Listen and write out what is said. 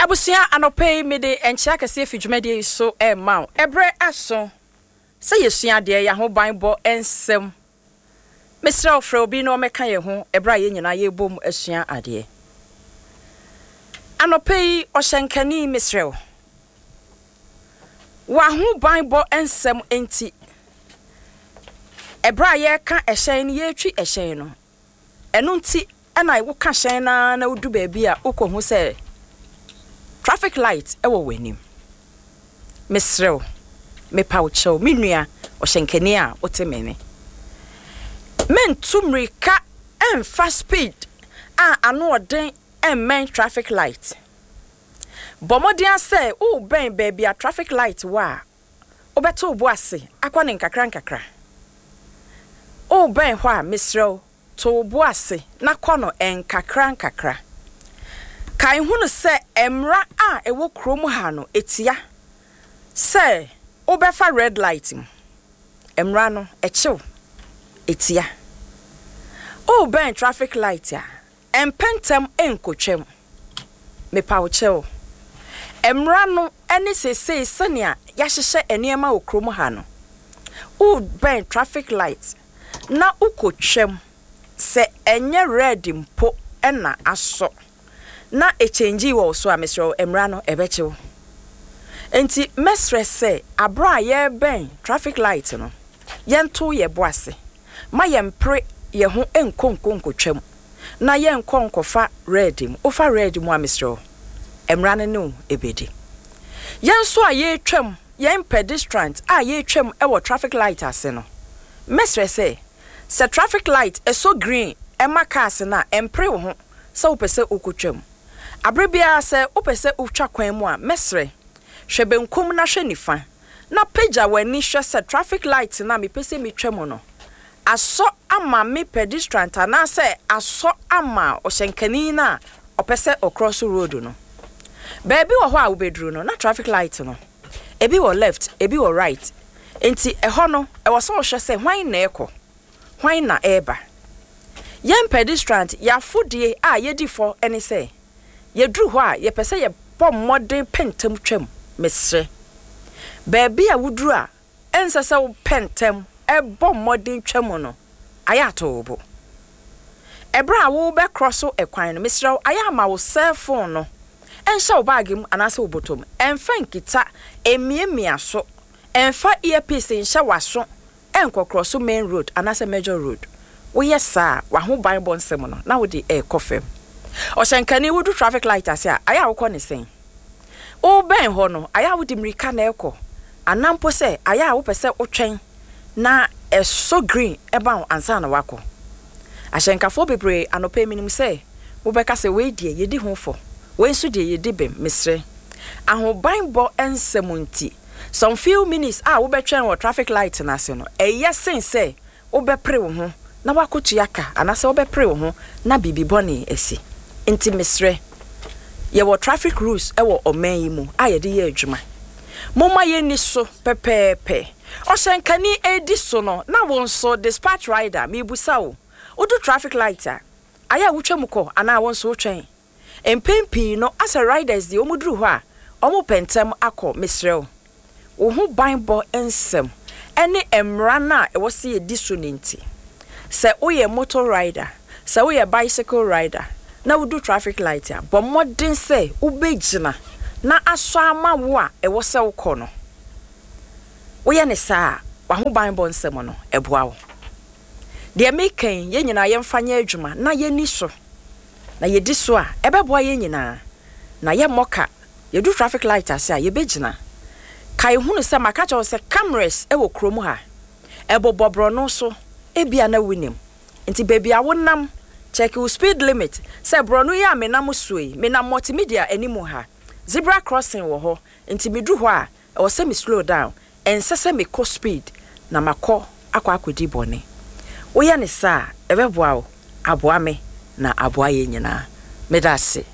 Abusia anope mede enchia kase fidwumade so ma ebre aso se yesua de ya ho banbo ensem Mr. Ofre obi no meka ye ho ebra ye nyina ye bom asua ade anope ohyenkani Mr. wa ho banbo ensem enti ebra ye ka ehyen ye twi ehyen no eno nti ana wo ka hyen na wudu ba bia ukohu se traffic light ewo wenim Mr. me paucho minua ohyenkani a otemene men tumrika en fast speed ano oden en men traffic light bomodian say o ben baby a traffic light wa obeto obo ase akwa ne nkakra o ben hwa Mr. to obo ase na kono nkakra kai hunu se emra a ewo krom ha no etia se obefa red light emra no echiw etia o ben traffic light ya empentem enkotwem me pauchew emra no ene sese senia ya hyehye enema okrom ha no o ben traffic light na ukotwem se enye red mpo ena aso na echange wo so a Mr. emra no ebechew enti mesre se abra ye ben traffic light no yento ye boase ma yempre ye ho enkonkonkotwam na ye nkonkofa red mu ofa red mu a Mr. emra no ebedi yenso a ye twam yen pedestrians a ye twam e wo traffic light ase no mesre se traffic light so green e cars na empre wo ho se wo pese okotwam abrebia se wo pese utwa kwan mu a mesre hwebenkum na hwenifa na pagya wani hwe se traffic light na me pese me twam no aso ama me pedestrian na se aso ama ohyenkani na opese across road no baby wo ho a wo bedru no na traffic light no ebi wo left ebi wo right enti eho no e wo so hwe se hwan na ekọ hwan na eba yen pedestrian ya fudie a yedifo ene se yedru ho a ye pese ye bom modern pentem twam mesre baby a wudru a ensese wo pentem e bom modern twam no ayato obo ebra wo be cross ekwan no mesre aya ma wo cell phone no enhye wo bag mu anase wo botom enfa nkita emiemia so enfa earpiece enhye waso enko cross main road anase major road wo yesa wa ho bible nsem no na wo de ekofem ohyenkani wudu traffic light ase a aya wo kone sen o ben ho no aya wo di mrika na ekọ anampo se aya wo pese otwen na so green eba ansa na wako ahyenkafo bebre anope minim se wo beka se we die yedi hofo we nso die yedi bem mesre ahoban bo ensemunti some few minutes wo betwen wo traffic light na se no eyesin se wo bepre wo ho na wakotu yaka anase wo bepre wo ho na bibi boni esi enti mesre ye wo traffic rules wo oman yi mu ayede ye adwuma momma ye ni so pepepe ohyenkani edi so no na won so dispatch rider me busa wo do traffic light aya wutwam ko ana won so twen empempi no as a riders di omudru ho a omo pentem akọ mesre wo ho banbo ensem ene emra na e wo se edi so nenti se oye motor rider se oye bicycle rider na wudu traffic light a bomodin se ubegina na aso ama wo a e wo se wo kọ no wo ye ne saa wa ho banbo nsem no eboa wo de meken ye nyina ye mfanya adwuma na ye ni so na ye di so a ebeboa ye nyina na ye moka ye du traffic light ase a ye begina kai hunu se maka cho se cameras e wo krom ha ebobobro no so ebia na winim nti baby a wonam check your speed limit se bro no ya me nam suoi me na multimedia animu ha zebra crossing wo ho nti me du ho a e wo se me slow down ensese me co speed na makọ akodi bone wo ye ne sa ebeboa wo aboa me na aboa ye nyina medase